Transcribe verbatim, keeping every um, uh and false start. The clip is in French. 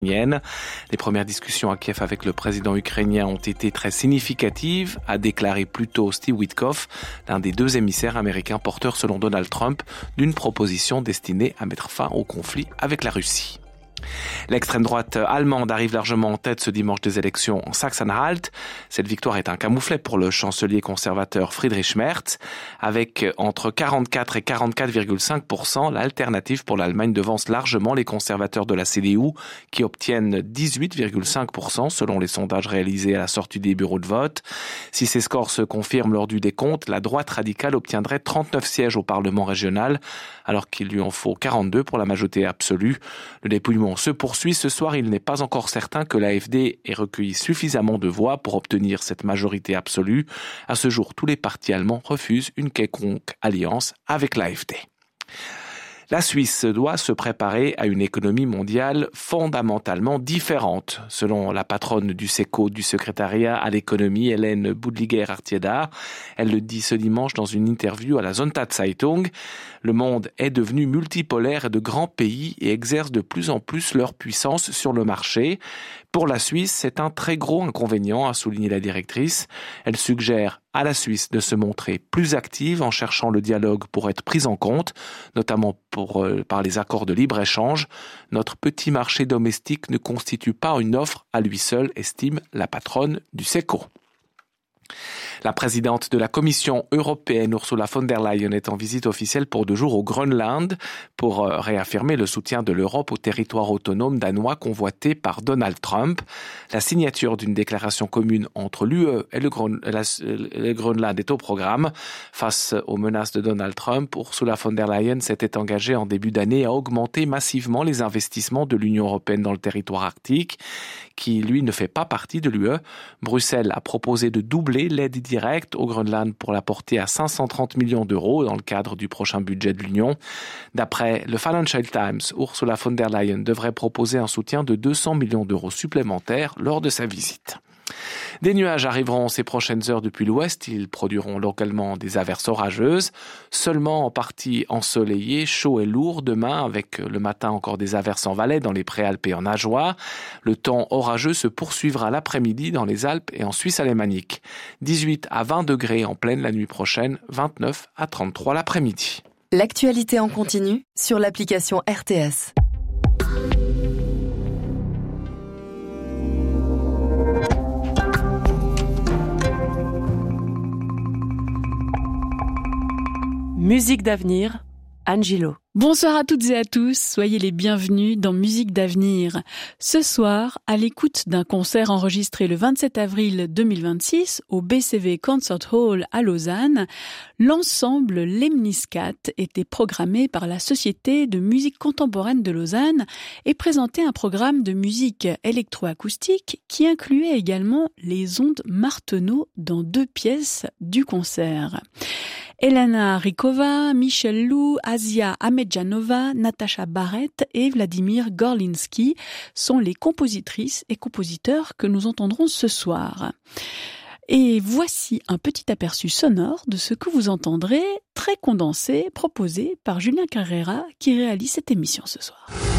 Les premières discussions à Kiev avec le président ukrainien ont été très significatives, a déclaré plus tôt Steve Witkoff, l'un des deux émissaires américains porteurs selon Donald Trump d'une proposition destinée à mettre fin au conflit avec la Russie. L'extrême droite allemande arrive largement en tête ce dimanche des élections en Sachsen-Anhalt. Cette victoire est un camouflet pour le chancelier conservateur Friedrich Merz. Avec entre quarante-quatre et quarante-quatre virgule cinq pour cent, l'alternative pour l'Allemagne devance largement les conservateurs de la C D U qui obtiennent dix-huit virgule cinq pour cent selon les sondages réalisés à la sortie des bureaux de vote. Si ces scores se confirment lors du décompte, la droite radicale obtiendrait trente-neuf sièges au Parlement régional alors qu'il lui en faut quarante-deux pour la majorité absolue. Le dépouillement se poursuit. Ce soir, il n'est pas encore certain que l'A F D ait recueilli suffisamment de voix pour obtenir cette majorité absolue. À ce jour, tous les partis allemands refusent une quelconque alliance avec l'A F D. La Suisse doit se préparer à une économie mondiale fondamentalement différente. Selon la patronne du SECO, du secrétariat à l'économie, Hélène Boudliger-Artieda, elle le dit ce dimanche dans une interview à la Sonntagszeitung, le monde est devenu multipolaire et de grands pays et exercent de plus en plus leur puissance sur le marché. Pour la Suisse, c'est un très gros inconvénient, a souligné la directrice. Elle suggère à la Suisse de se montrer plus active en cherchant le dialogue pour être prise en compte, notamment pour, euh, par les accords de libre-échange. Notre petit marché domestique ne constitue pas une offre à lui seul, estime la patronne du SECO. La présidente de la Commission européenne, Ursula von der Leyen, est en visite officielle pour deux jours au Groenland pour réaffirmer le soutien de l'Europe au territoire autonome danois convoité par Donald Trump. La signature d'une déclaration commune entre l'U E et le, Groen- la, le Groenland est au programme. Face aux menaces de Donald Trump, Ursula von der Leyen s'était engagée en début d'année à augmenter massivement les investissements de l'Union européenne dans le territoire arctique, qui, lui, ne fait pas partie de l'U E. Bruxelles a proposé de doubler l'aide directe au Groenland pour la porter à cinq cent trente millions d'euros dans le cadre du prochain budget de l'Union. D'après le Financial Times, Ursula von der Leyen devrait proposer un soutien de deux cents millions d'euros supplémentaires lors de sa visite. Des nuages arriveront ces prochaines heures depuis l'ouest. Ils produiront localement des averses orageuses. Seulement en partie ensoleillé, chaud et lourd demain, avec le matin encore des averses en Valais, dans les Préalpes et en Ajoie. Le temps orageux se poursuivra l'après-midi dans les Alpes et en Suisse alémanique. dix-huit à vingt degrés en pleine la nuit prochaine, vingt-neuf à trente-trois l'après-midi. L'actualité en continu sur l'application R T S. Musique d'avenir, Angelo. Bonsoir à toutes et à tous, soyez les bienvenus dans Musique d'avenir. Ce soir, à l'écoute d'un concert enregistré le vingt-sept avril deux mille vingt-six au B C V Concert Hall à Lausanne, l'ensemble Lemniscat était programmé par la Société de musique contemporaine de Lausanne et présentait un programme de musique électroacoustique qui incluait également les ondes Martenot dans deux pièces du concert. Elena Rykova, Michel Lou, Asia Ahmedjanova, Natasha Barrett et Vladimir Gorlinsky sont les compositrices et compositeurs que nous entendrons ce soir. Et voici un petit aperçu sonore de ce que vous entendrez, très condensé, proposé par Julien Carrera qui réalise cette émission ce soir.